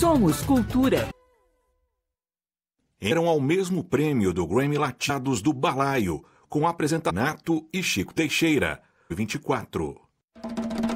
Somos cultura. Eram ao mesmo prêmio do Grammy Latinos do Balaio, com apresentador Nato e Chico Teixeira, 24.